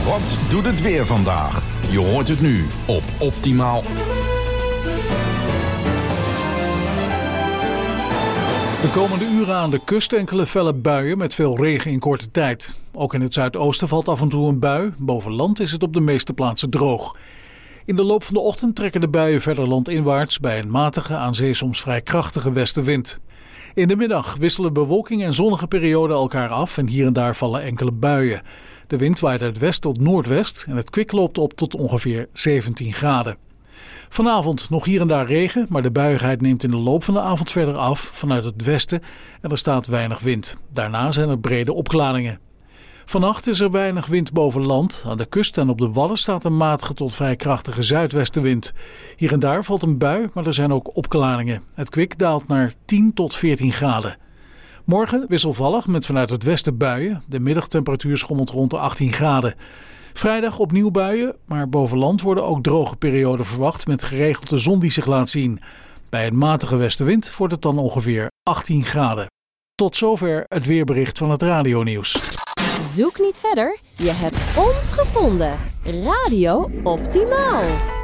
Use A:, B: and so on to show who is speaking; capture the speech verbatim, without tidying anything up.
A: Wat doet het weer vandaag? Je hoort het nu op Optimaal.
B: De komende uren aan de kust enkele felle buien met veel regen in korte tijd. Ook in het zuidoosten valt af en toe een bui. Boven land is het op de meeste plaatsen droog. In de loop van de ochtend trekken de buien verder landinwaarts bij een matige, aan zee soms vrij krachtige westenwind. In de middag wisselen bewolking en zonnige perioden elkaar af en hier en daar vallen enkele buien. De wind waait uit west tot noordwest en het kwik loopt op tot ongeveer zeventien graden. Vanavond nog hier en daar regen, maar de buiigheid neemt in de loop van de avond verder af vanuit het westen en er staat weinig wind. Daarna zijn er brede opklaringen. Vannacht is er weinig wind boven land. Aan de kust en op de Wadden staat een matige tot vrij krachtige zuidwestenwind. Hier en daar valt een bui, maar er zijn ook opklaringen. Het kwik daalt naar tien tot veertien graden. Morgen wisselvallig met vanuit het westen buien. De middagtemperatuur schommelt rond de achttien graden. Vrijdag opnieuw buien, maar boven land worden ook droge perioden verwacht met geregeld de zon die zich laat zien. Bij een matige westenwind wordt het dan ongeveer achttien graden. Tot zover het weerbericht van het radionieuws.
C: Zoek niet verder, je hebt ons gevonden. Radio Optimaal.